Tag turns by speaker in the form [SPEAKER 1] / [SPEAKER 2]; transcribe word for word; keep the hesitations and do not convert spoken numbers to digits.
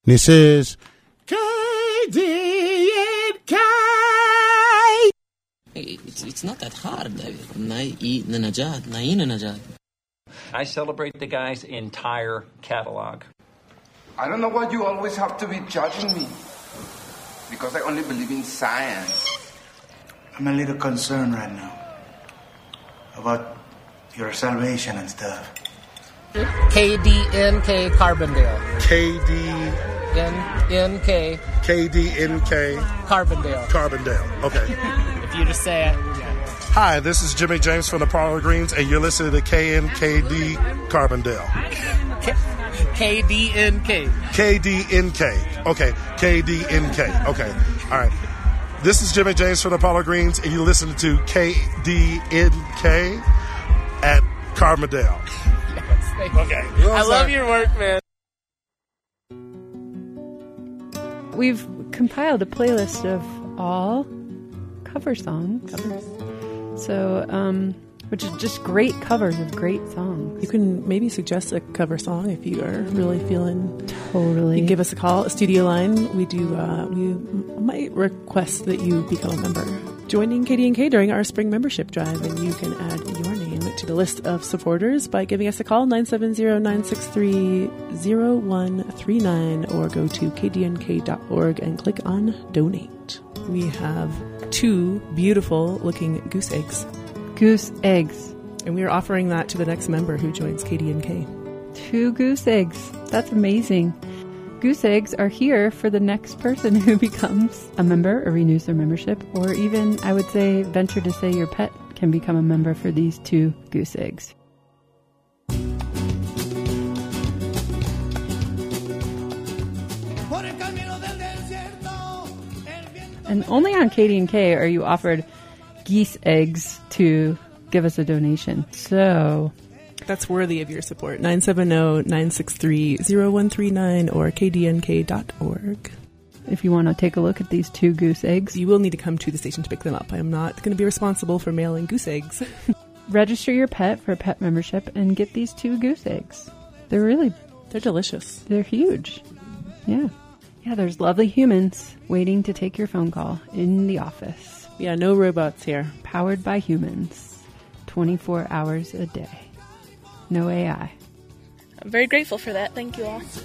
[SPEAKER 1] This is K D N K.
[SPEAKER 2] It's, it's not that hard.
[SPEAKER 3] I celebrate the guy's entire catalog.
[SPEAKER 4] I don't know why you always have to be judging me. Because I only believe in science.
[SPEAKER 5] I'm a little concerned right now about your salvation and stuff.
[SPEAKER 6] K D N K Carbondale.
[SPEAKER 1] K D
[SPEAKER 6] N N K.
[SPEAKER 1] K D N K
[SPEAKER 6] Carbondale.
[SPEAKER 1] Carbondale. Okay.
[SPEAKER 6] If you just say it.
[SPEAKER 1] Hi, this is Jimmy James from the Parlor Greens, and you're listening to K N K D Carbondale.
[SPEAKER 6] K- K D N K.
[SPEAKER 1] K D N K. Okay. K D N K. Okay. All right. This is Jimmy James from the Parlor Greens, and you're listening to K D N K at Carbondale.
[SPEAKER 6] Yes, thank you.
[SPEAKER 1] Okay.
[SPEAKER 6] I love your work, man.
[SPEAKER 7] We've compiled a playlist of all cover songs. Covers. So, um, which is just great covers of great songs.
[SPEAKER 8] You can maybe suggest a cover song if you are really feeling.
[SPEAKER 7] Totally.
[SPEAKER 8] You can give us a call, a studio line. We do. Uh, we might request that you become a member. Joining K D N K during our spring membership drive, and you can add your name to the list of supporters by giving us a call, nine seven zero, nine six three, zero one three nine, or go to k d n k dot org and click on Donate. We have two beautiful looking goose eggs.
[SPEAKER 7] Goose eggs.
[SPEAKER 8] And we are offering that to the next member who joins K D N K.
[SPEAKER 7] Two goose eggs. That's amazing. Goose eggs are here for the next person who becomes a member or renews their membership, or even, I would say, venture to say your pet can become a member for these two goose eggs. And only on K D N K are you offered geese eggs to give us a donation. So
[SPEAKER 8] that's worthy of your support. nine seven zero, nine six three, zero one three nine or k d n k dot org.
[SPEAKER 7] If you want to take a look at these two goose eggs,
[SPEAKER 8] you will need to come to the station to pick them up. I am not going to be responsible for mailing goose eggs.
[SPEAKER 7] Register your pet for a pet membership and get these two goose eggs. They're really...
[SPEAKER 8] They're delicious.
[SPEAKER 7] They're huge. Yeah. Yeah, there's lovely humans waiting to take your phone call in the office.
[SPEAKER 8] Yeah, no robots here.
[SPEAKER 7] Powered by humans. twenty-four hours a day. No A I.
[SPEAKER 9] I'm very grateful for that. Thank you all.